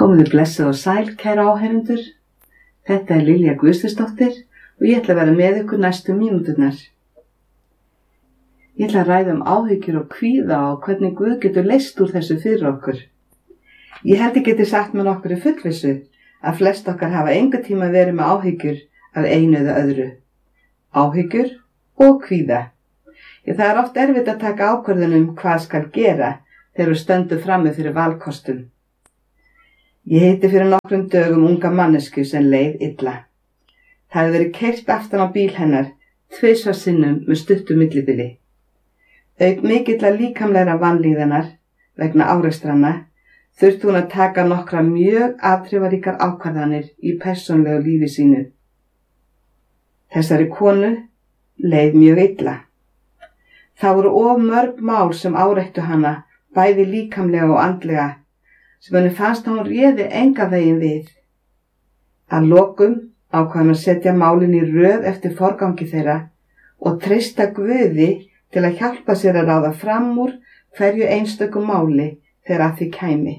Komiði blessuð og sæl, kæra áheyrendur. Þetta er Lilja Guðstusdóttir og ég ætla að vera með ykkur næstu mínúturnar. Ég ætla að ræða áhyggjur og kvíða og hvernig Guð getur leyst úr þessu fyrir okkur. Ég held ég geti sagt með nokkurri fullvissu að flest okkar hafa enga tíma verið með áhyggjur af einu eða öðru. Áhyggjur og kvíða. Það er oft erfitt að taka ákvörðun hvað skal gera þegar við stöndum frammi fyrir valkostum. Ég hitti fyrir nokkrum dögum unga mannesku sem leið illa. Það hefði verið keyrt aftan á bíl hennar 2 sinnum með stuttu millibili. Auk mikilla líkamlegra vanlíðanar vegna árekstranna þurfti hún að taka nokkra mjög afdrifaríkar ákvarðanir í persónlegu lífi sínu. Þessari konu leið mjög illa. Það voru of mörg mál sem áreittu hana, bæði líkamlega og andlega, sem henni fannst að hún réði enga veginn við. Að lokum ákvað hann að setja málin í röð eftir forgangi þeirra og treysta Guði til að hjálpa sér að ráða fram úr hverju einstöku máli þegar að því kæmi.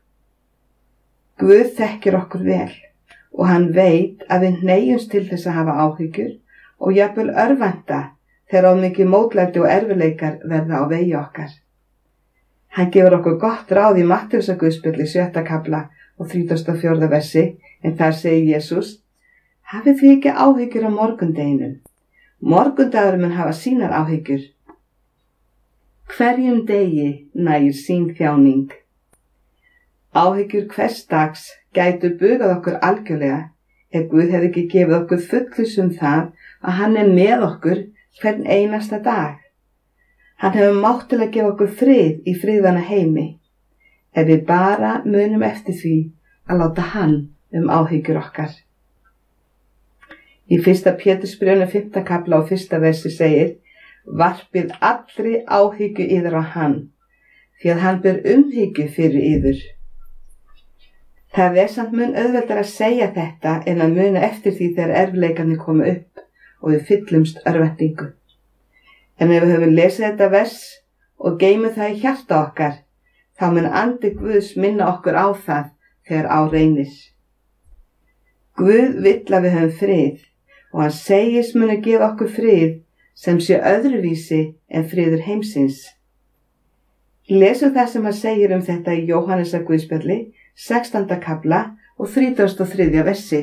Guð þekkir okkur vel og hann veit að við hneigjumst til þess að hafa áhyggjur og jafnvel örvænta þegar of mikið mótlæti og erfiðleikar verða á vegi okkar. Hann gefur okkur gott ráð í Mattheusarguðspjalli 7. kafla og 34. versi, en þar segir Jesús: Hafið þið ekki áhyggjur á morgundeginum? Morgundagur mun hafa sínar áhyggjur. Hverjum degi nægir sín þjáning. Áhyggjur hvers dags gætu bugað okkur algjörlega ef Guð hefði ekki gefið okkur fullviss það að hann er með okkur hvern einasta dag. Hann hefur mátt til að gefa okkur frið í friðvana heimi, ef við bara munum eftir því að láta hann áhyggjur okkar. Í 1. Pétursbréfinu 5. kafla og 1. versi segir: Varpið allri áhyggju yður á hann, því að hann ber umhyggju fyrir yður. Það er samt mun auðveldara að segja þetta en að muna eftir því þegar erfiðleikarnir koma upp og við fyllumst örvæntingu. En ef við höfum lesið þetta vers og geymum það í hjarta okkar, þá mun andi Guðs minna okkur á það þegar á reynir. Guð vill að við höfum frið og hann segist muni gefa okkur frið sem sé öðruvísi en friður heimsins. Lesum það sem hann segir þetta í Jóhannesarguðspjalli 16. kafla og 33. versi.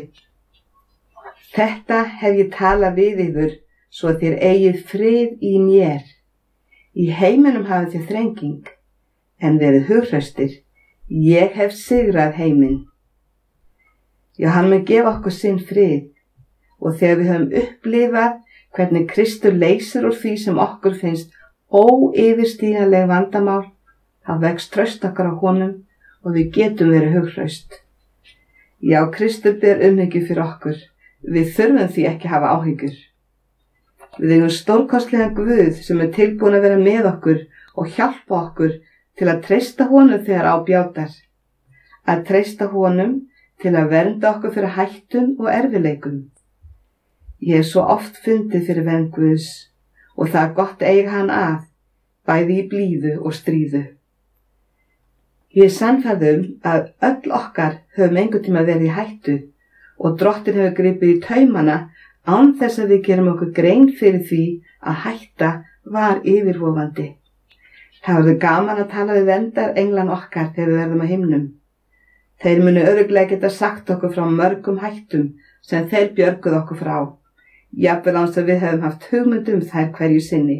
Þetta hef ég talað við yður svo að þér eigið frið í mér. Í heiminum hafið þér þrenging, en verið hughraustir. Ég hef sigrað heiminn. Já, hann mun gefa okkur sinn frið og þegar við höfum upplifað hvernig Kristur leysir úr því sem okkur finnst óyfirstíganleg vandamál, þá vex traust okkar á honum og við getum verið hughraust. Já, Kristur ber umhyggju fyrir okkur. Við þurfum því ekki að hafa áhyggjur. Við eigum stórkostlegan Guð sem er tilbúin að vera með okkur og hjálpa okkur til að treysta honum þegar á bjátar. Að treysta honum til að vernda okkur fyrir hættum og erfiðleikum. Ég hef svo oft fundið fyrir vernd Guðs og það er gott að eiga hann að, bæði í blíðu og stríðu. Ég er sannfærð að öll okkar höfum einhvern tíma verið í hættu og Drottinn hefur gripið í taumana án þess að við gerum okkur grein fyrir því að hætta var yfirvofandi. Það verður gaman að tala við verndarenglan okkar þegar við verðum á himnum. Þeir munu örugglega geta sagt okkur frá mörgum hættum sem þeir björguðu okkur frá, jafnvel án þess að við hefum haft hugmynd þær hverju sinni.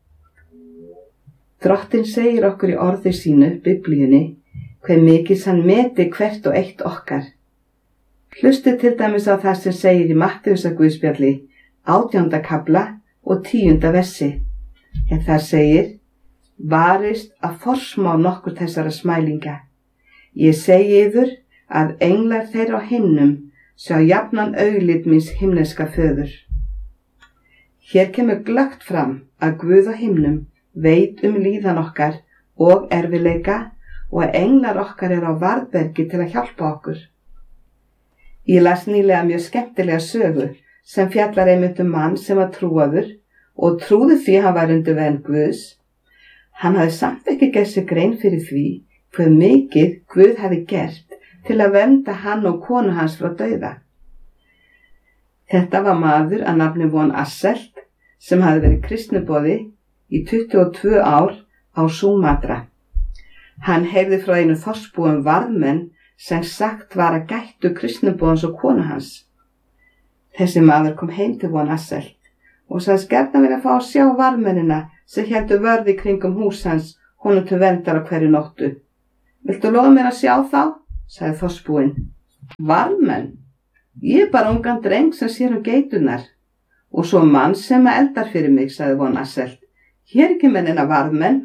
Drottinn segir okkur í orði sínu, Biblíunni, hve mikils hann meti hvert og eitt okkar. Hlustið til dæmis á það sem segir í Mattheusarguðspjalli 18. kafla og 10. versi. En þar segir: Varist að forsmá nokkur þessara smælinga. Ég segi yður að englar þeirra á himnum sjá jafnan augliti míns himneska föður. Hér kemur glöggt fram að Guð á himnum veit líðan okkar og erfiðleika og að englar okkar eru á varðbergi til að hjálpa okkur. Ég las nýlega mjög skemmtilega sögu sem fjallar einmitt mann sem var trúaður og trúði því hann var undir vernd Guðs. Hann hafði samt ekki gert sér grein fyrir því hve mikið Guð hafi gert til að vernda hann og konu hans frá dauða. Þetta var maður að nafni von Asselt sem hafði verið kristniboði í 22 ár á Sumatra. Hann heyrði frá einu þorpsbúum varðmenn sem sagt var að gættu kristniboðans og konu hans. Þessi maður kom heim til von Asselt og sagðist gjarnan vilja fá að sjá varðmennina sem héldu vörð í kringum hús hans honum til verndar á hverju nóttu. Viltu lofa mér að sjá þá? Sagði þorpsbúinn. Varðmenn? Ég bara ungan dreng sem sér geiturnar. Og svo mann sem eldar fyrir mig, sagði von Asselt. Hér ekki mennina varðmenn.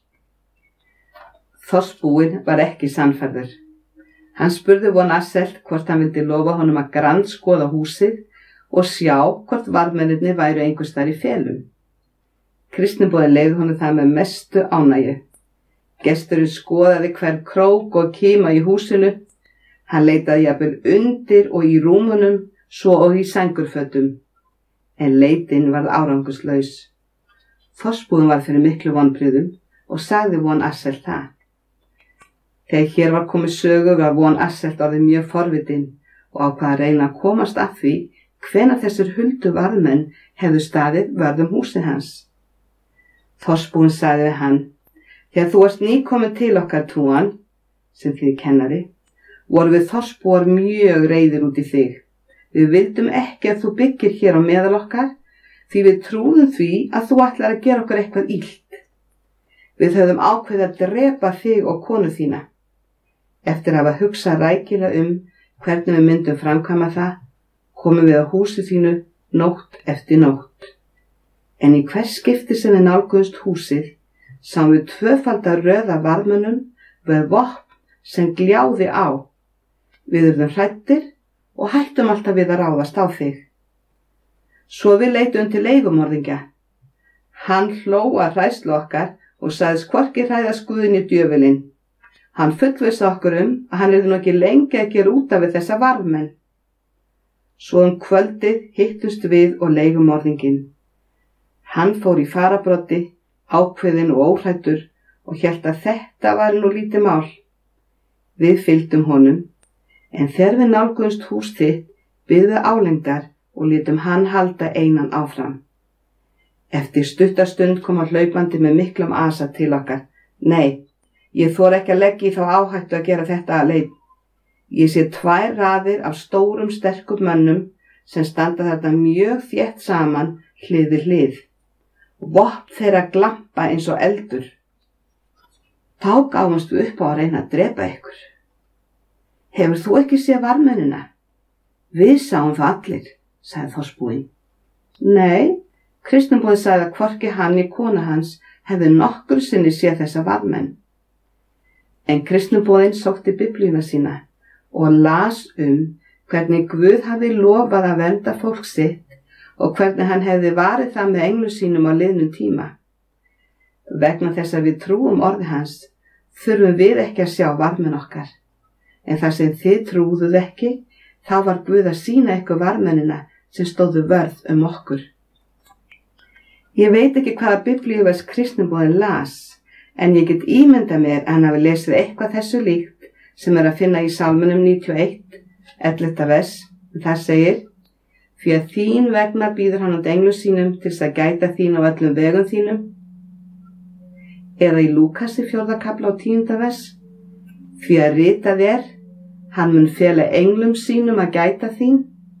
Þorpsbúinn var ekki sannfærður. Hann spurði von Asselt hvort hann vildi lofa honum að grandskoða húsið og sjá hvort varðmennirnir væru einhvers þar í felum. Kristniboðinn leyfði honum það með mestu ánægju. Gesturinn skoðaði hver krók og kima í húsinu. Hann leitaði jafnvel undir og í rúmunum, svo og í sængurfötum. En leitin varð árangurslaus. Þorpsbúinn var fyrir miklu vonbrigðum og sagði von Asselt það. Þegar hér var komið sögu var von Asselt orðið mjög forvitin og ákvað að reyna að komast að því hvenær þessir huldu varðmenn hefðu staðið vörð húsið hans. Þorpsbúinn sagði við hann: Þegar þú varst nýkomin til okkar Túan, sem þið kennari, vorum við þorpsbúar mjög reiðir út í þig. Við vildum ekki að þú byggir hér á meðal okkar, því við trúðum því að þú ætlar að gera okkur eitthvað illt. Við höfðum ákveðið að drepa þig og konu þína. Eftir að hafa hugsað rækilega hvernig við myndum framkvæma það, komum við á húsi þínu nótt eftir nótt. En í hvers skipti sem við nálguðumst húsið, sáum við tvöfaldar röða varðmönnum með vopn sem gljáði á. Við urðum hræddir og hættum alltaf við að ráðast á þig. Svo við leitum til leigumorðingja. Hann hló að hræðslu okkar og sagðist hvorki hræðast Guðinn né djöfulinn. Hann fullvissaði okkur að hann yrði nú ekki lengi að gera út af við þessa varðmenn. Svo kvöldið hittumst við og leigumorðinginn. Hann fór í fararbroddi, ákveðinn og óhræddur og hélt að þetta var nú lítið mál. Við fylgdum honum, en þegar við nálguðumst hús þitt biðu álengdar og létum hann halda einan áfram. Eftir stutta stund kom hann hlaupandi með miklum asa til okkar. Nei, ég þori ekki að leggja í þá áhættu að gera þetta aleinn. Ég sé 2 raðir af stórum sterkum mönnum sem standa þetta mjög þétt saman hlið við hlið. Vopn þeirra glampa eins og eldur. Þá gáfumst við upp á að reyna að drepa ykkur. Hefur þú ekki séð varðmennina? Við sáum það allir, sagði þorpsbúinn. Nei, kristniboðinn sagði að hvorki hann né kona hans hefði nokkru sinni séð þessa varðmenn. En kristniboðinn sótti biblíuna sína og las hvernig Guð hafi lofað að vernda fólk sitt og hvernig hann hefði varið það með englum sínum á liðnum tíma. Vegna þess að við trúum orði hans, þurfum við ekki að sjá varðmenn okkar. En þar sem þið trúðuð ekki, þá var Guð að sýna ykkur varðmennina sem stóðu vörð okkur. Ég veit ekki hvaða biblíuvers kristniboðinn las, en ég get ímyndað mér að hann hafi lesið eitthvað þessu líkt sem að finna í Sálmunum 91, 11. vers. Það segir: Því að þín vegna býður hann út englum sínum til þess að gæta þín á öllum vegum þínum. Eða í Lúkasi 4. kafla á 10. vers: Því að ritað hann mun fela englum sínum að gæta þín.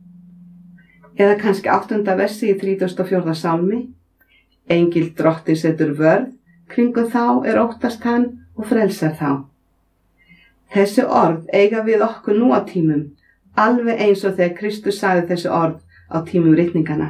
Eða kannski 8. versi í 34. sálmi: Engill drottins setur vörð, kringum þá óttast hann og frelsar þá. Þessi orð eiga við okkur nú á tímum, alveg eins og þegar Kristus sagði þessi orð á tímum ritningana.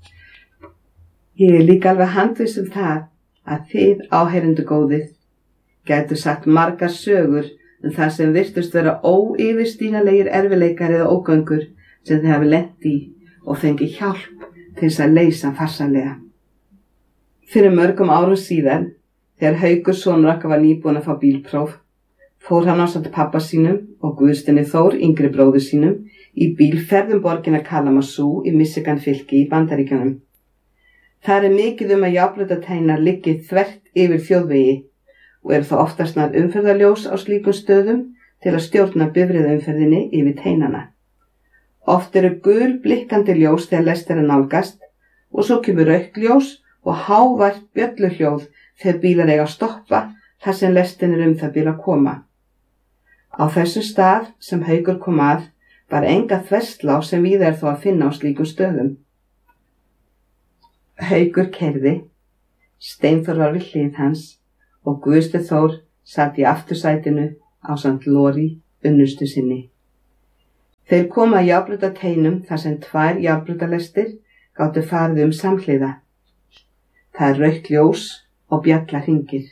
Ég líka alveg handviss það að þið, áheyrendur góðir, gætu sagt margar sögur það sem virtust vera óyfirstíganlegir erfiðleikar eða ógöngur sem þið hafi lent í og fengið hjálp til þess að leysa farsællega. Fyrir mörgum árum síðan, þegar Haukur sonur okkar var nýbúinn að fá bílpróf, fór hann ásamt pabba sínum og Guðsteini Þór, yngri bróður sínum, í bílferð borgina Kalamazoo í Michigan fylki í Bandaríkjunum. Þar mikið að járnbrautarteinar liggi þvert yfir þjóðvegi og þá oftast nær umferðarljós á slíkum stöðum til að stjórna bifreiðaumferðinni yfir teinana. Oft eru gul blikkandi ljós þegar lest er að nálgast og svo kemur rautt ljós og hávært bjölluhljóð þegar bílar eiga að stoppa þar sem lestin er það bil að koma. Á þessu stað sem Haukur kom að var enga þverslá sem víða er þó að finna á slíkum stöðum. Haukur keyrði, Steinþór var við hlið hans og Guðsteinn Þór sat í aftursætinu ásamt Lóri, unnustu sinni. Þeir koma að járnbrautarteinum þar sem 2 járnbrautarlestir gátu farið samhliða. Það er rautt ljós og bjalla hringir.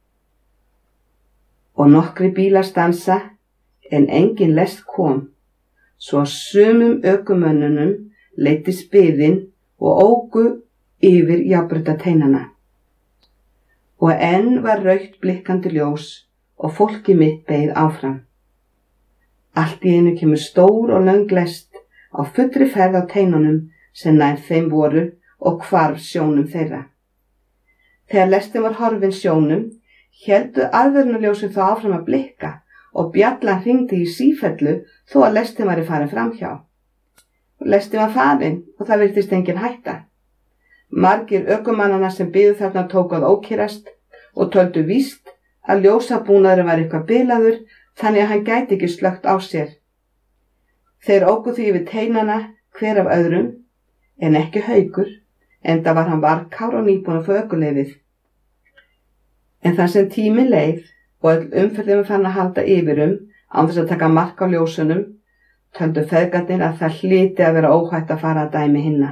Og nokkri bílar stansa en engin lest kom, svo sumum ökumönnunum leiddist biðin og óku yfir járnbrautarteinana. Og enn var rautt blikkandi ljós og fólkið mitt beið áfram. Allt í einu kemur stór og löng lest á fullri ferð á teinunum sem nær þeim voru og hvarf sjónum þeirra. Þegar lestin var horfin sjónum, héldu aðvörunarljósin þó áfram að blikka og bjallan hringdi í sífellu þó að lestin væri farin framhjá. Lestin var farin og það virtist engin hætta. Margir ökumannanna sem biðu þarna tóku að ókyrrast og töldu víst að ljósabúnaðurinn var eitthvað bilaður þannig að hann gæti ekki slökkt á sér. Þeir óku því yfir teinana hver af öðrum en ekki Haukur, enda var hann varkár og nýbúinn að fá ökuleyfið. En þar sem tíminn leið og öll umferðin var farin að halda yfir án þess að taka mark á ljósunum, töldu feðgarnir að það hlyti að vera óhætt að fara að dæmi hinna.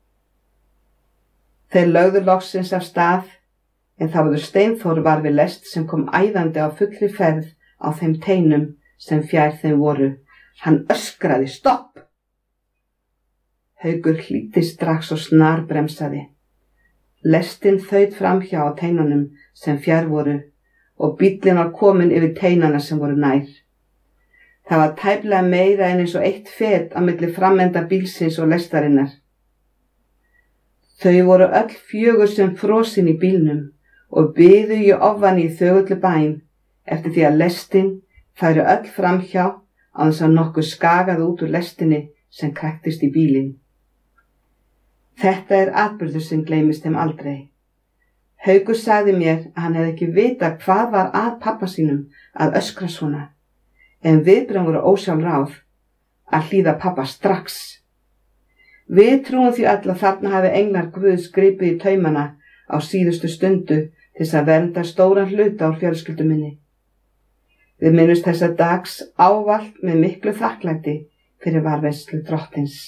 Þeir lögðu loksins af stað, en þá var Steinþór var við lest sem kom æðandi á fullri ferð á þeim teinum sem fjær þeim voru. Hann öskraði stopp. Haukur hlýddi strax og snarbremsaði. Lestin þaut framhjá á teinunum sem fjær voru og bíllinn var kominn yfir teinana sem voru nær. Það var tæplega meira en eins og 1 fet á milli framenda bílsins og lestarinnar. Þau voru öll 4 sem frosin í bílnum og biðu í ofan í þögullu bæn eftir því að lestin færi öll framhjá án þess að nokkuð skagaði út úr lestinni sem kræktist í bílinn. Þetta er atburður sem gleymist þeim aldrei. Haukur sagði mér að hann hefði ekki vitað hvað var að pabba sínum að öskra svona, en viðbrögð voru ósjálfráð að hlýða pabba strax. Við trúum því öll að þarna hafi englar Guðs gripið í taumana á síðustu stundu til þess að vernda stóran hluta úr fjölskyldu minni. Við minnumst þessa dags ávallt með miklu þakklæti fyrir varðveislu Drottins.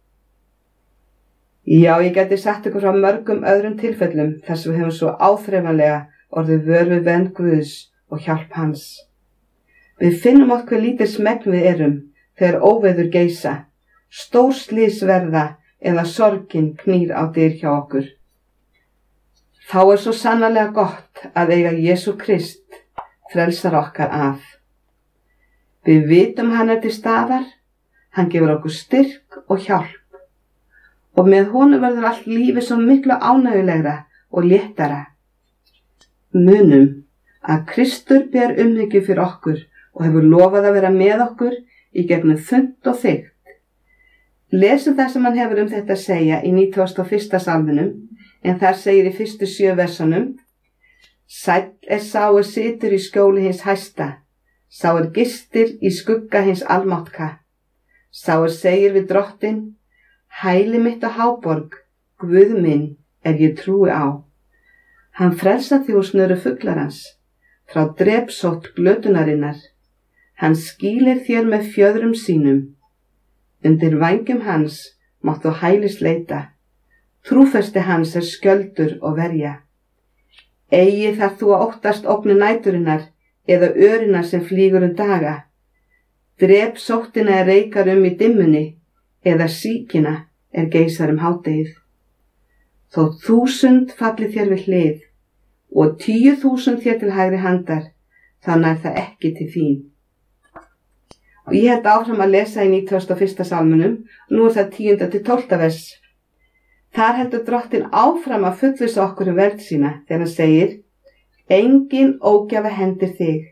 Já, ég gæti sagt ykkur frá mörgum öðrum tilfellum þar sem við höfum svo áþreifanlega orðið vör við vernd Guðs og hjálp hans. Við finnum oft hve lítið smegn við erum þegar óveður geisa, stór slys verða eða sorgin knýr á dyr hjá okkur. Þá er svo sannarlega gott að eiga Jesú Krist, frelsar okkar að. Við vitum hann til staðar, hann gefur okkur styrk og hjálp. Og með honum verður allt lífið svo miklu ánægjulegra og léttara. Munum að Kristur ber umhyggju fyrir okkur og hefur lofað að vera með okkur í gegnum þunnt og þykkt. Lesum það sem hann hefur þetta að segja í 91. salminum, en þar segir í fyrstu 7 versunum: Sæll er sá er situr í skjóli hins hæsta, sá er gistir í skugga hins almáttka, sá er segir við Drottinn: Hæli mitt á háborg, Guð minn er ég trúi á. Hann frelsar þig úr snöru fuglarans, frá drepsótt glötunarinnar. Hann skýlir þér með fjöðrum sínum. Undir vængjum hans máttu hælis leita. Trúfesti hans er skjöldur og verja. Eigi þar þú að óttast ógni næturinnar eða örina sem flýgur daga. Drepsóttina er reikar í dimmunni, eða síkina er geisar hádegið. Þó 1000 falli þér við hlið og 10.000 þér til hægri handar, þá nær það ekki til þín. Og ég held áfram að lesa í 91. salminum, nú er það 10. til 12. vers. Þar heldur Drottinn áfram að fullvissa okkur verð sína þegar hann segir: Engin ógjafa hendir þig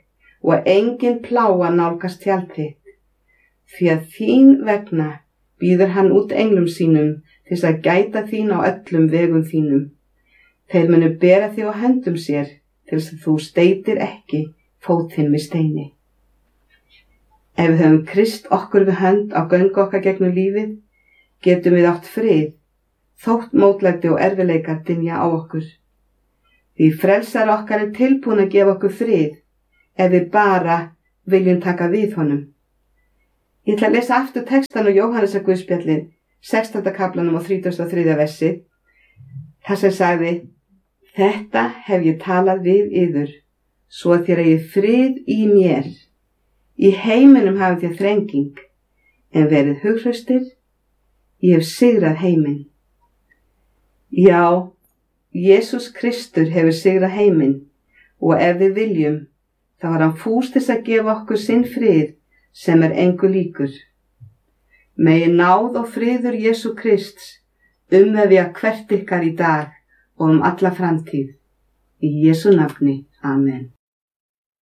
og engin plága nálgast tjald þitt. Því að þín vegna býður hann út englum sínum til þess að gæta þín á öllum vegum þínum. Þeir munu bera þig á höndum sér til þess að þú steytir ekki fót þinn við steini. Ef við höfum Krist okkur við hönd á göngu okkar gegnum lífið, getum við átt frið, þótt mótlæti og erfiðleikar dynja á okkur. Því frelsari okkar tilbúinn að gefa okkur frið, ef við bara viljum taka við honum. Ég ætla að lesa aftur textan á Jóhannesar Guðspjallið, 16. kaflanum og 33. versi, þar sem sagði: Þetta hef ég talað við yður, svo að þér eigið frið í mér. Í heiminum hafið þér þrenging, en verið hughraustir, ég hef sigrað heiminn. Já, Jesús Kristur hefur sigrað heiminn, og ef við viljum, þá var hann fús til að gefa okkur sinn frið sem engu líkur. Megi náð og friður Jesú Krists umvefja hvert ykkar í dag og alla framtíð. Í Jesú nafni. Amen.